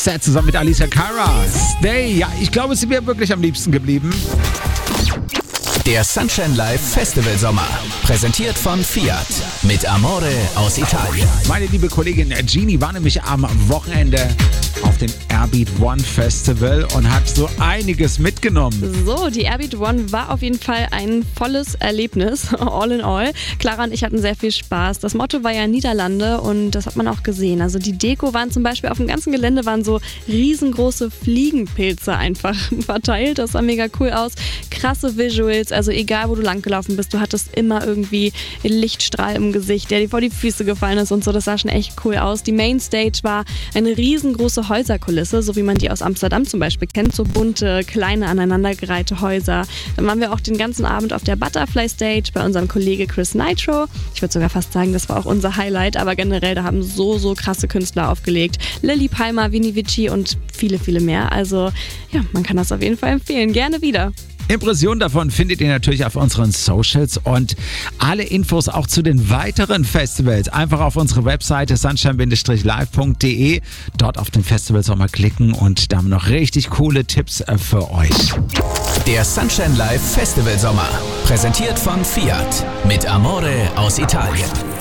Offset zusammen mit Alicia Cara. Stay. Ja, ich glaube, sie wäre wirklich am liebsten geblieben. Der Sunshine Live Festival Sommer. Präsentiert von Fiat. Mit Amore aus Italien. Meine liebe Kollegin Genie war nämlich am Wochenende auf dem Airbeat One Festival und hat so einiges mitgenommen. So, die Airbeat One war auf jeden Fall ein volles Erlebnis, all in all. Clara und ich hatten sehr viel Spaß. Das Motto war ja Niederlande und das hat man auch gesehen. Also die Deko waren zum Beispiel auf dem ganzen Gelände waren so riesengroße Fliegenpilze einfach verteilt. Das sah mega cool aus. Krasse Visuals, also egal wo du langgelaufen bist, du hattest immer irgendwie einen Lichtstrahl im Gesicht, der dir vor die Füße gefallen ist und so. Das sah schon echt cool aus. Die Mainstage war eine riesengroße Häuserkulisse, so wie man die aus Amsterdam zum Beispiel kennt. So bunte, kleine, aneinandergereihte Häuser. Dann waren wir auch den ganzen Abend auf der Butterfly Stage bei unserem Kollege Chris Nitro. Ich würde sogar fast sagen, das war auch unser Highlight, aber generell, da haben so krasse Künstler aufgelegt. Lilly Palmer, Vini Vici und viele, viele mehr. Also ja, man kann das auf jeden Fall empfehlen. Gerne wieder. Impressionen davon findet ihr natürlich auf unseren Socials und alle Infos auch zu den weiteren Festivals einfach auf unsere Webseite sunshine-live.de. Dort auf den Festivalsommer klicken und da haben wir noch richtig coole Tipps für euch. Der Sunshine Live Festival Sommer. Präsentiert von Fiat. Mit Amore aus Italien.